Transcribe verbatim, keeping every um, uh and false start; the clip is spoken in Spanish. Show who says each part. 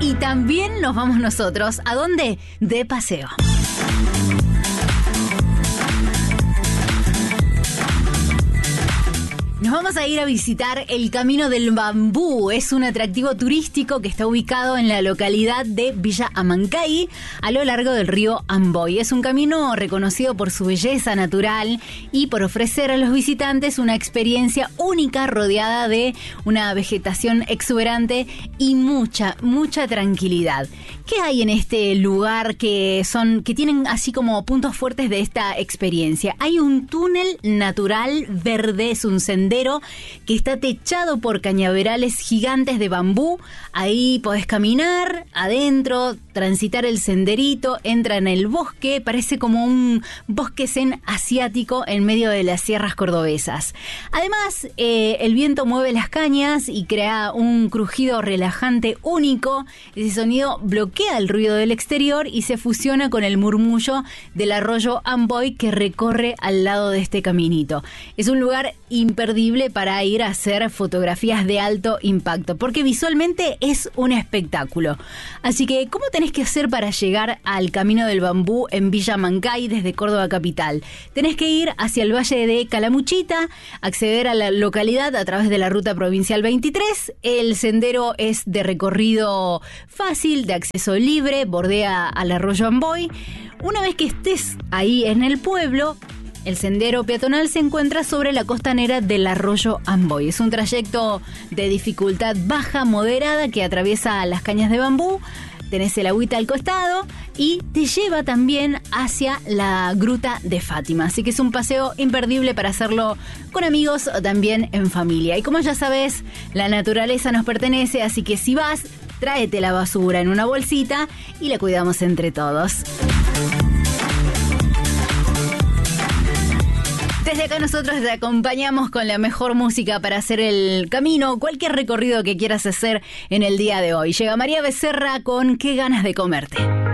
Speaker 1: y también nos vamos nosotros. ¿A dónde? De paseo. Nos vamos a ir a visitar el Camino del Bambú. Es un atractivo turístico que está ubicado en la localidad de Villa Amancay, a lo largo del río Amboy. Es un camino reconocido por su belleza natural y por ofrecer a los visitantes una experiencia única rodeada de una vegetación exuberante y mucha, mucha tranquilidad. ¿Qué hay en este lugar que son, que tienen así como puntos fuertes de esta experiencia? Hay un túnel natural verde, es un sendero que está techado por cañaverales gigantes de bambú. Ahí podés caminar adentro, transitar el senderito, entra en el bosque, parece como un bosque zen asiático en medio de las sierras cordobesas. Además, eh, el viento mueve las cañas y crea un crujido relajante único. Ese sonido bloquea el ruido del exterior y se fusiona con el murmullo del arroyo Amboy que recorre al lado de este caminito. Es un lugar imperdible para ir a hacer fotografías de alto impacto, porque visualmente es un espectáculo. Así que, ¿cómo tenés que hacer para llegar al Camino del Bambú en Villa Amancay desde Córdoba capital? Tenés que ir hacia el Valle de Calamuchita, acceder a la localidad a través de la ruta provincial veintitrés. El sendero es de recorrido fácil, de acceso libre, bordea al arroyo Amboy. Una vez que estés ahí en el pueblo, el sendero peatonal se encuentra sobre la costanera del arroyo Amboy. Es un trayecto de dificultad baja, moderada, que atraviesa las cañas de bambú. Tenés el agüita al costado y te lleva también hacia la gruta de Fátima. Así que es un paseo imperdible para hacerlo con amigos o también en familia. Y como ya sabes, la naturaleza nos pertenece, así que si vas, tráete la basura en una bolsita y la cuidamos entre todos. Desde acá nosotros te acompañamos con la mejor música para hacer el camino, cualquier recorrido que quieras hacer en el día de hoy. Llega María Becerra con Qué ganas de comerte.